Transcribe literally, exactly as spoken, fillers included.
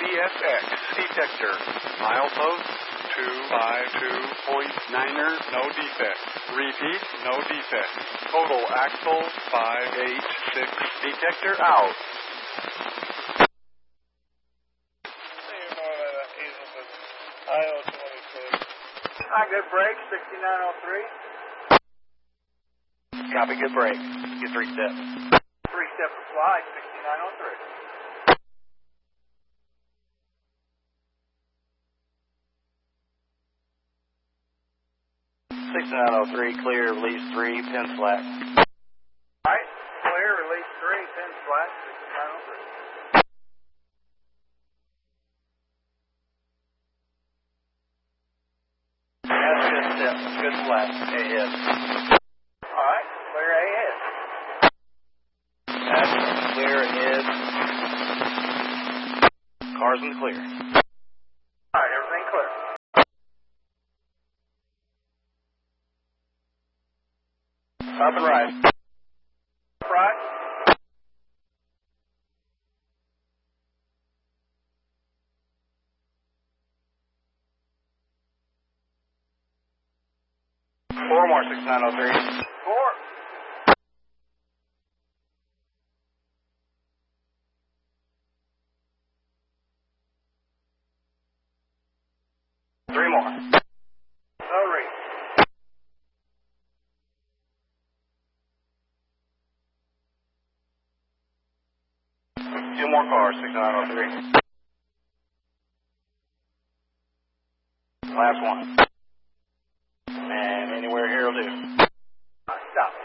S X detector. Milepost two five two point niner, no defect. Repeat, no defect. Total axle five eight six. Detector out. I O twenty-six. Hi, good break, sixty-nine oh three. Copy, good break. Get three steps. Three-step reply, sixty-nine oh three. sixty-nine oh three, clear, release three, pin flat. All right, clear, release three, pin flat, sixty-nine oh three. That's good step, good flat, ahead. All right, clear ahead. That's clear ahead. Cars in the clear. All right, everything clear. Up and right. Right. Four more, sixty-nine oh three. Four. Three more. No reach. Two more cars, sixty-nine oh three. Last one. And anywhere here will do. All right, stop.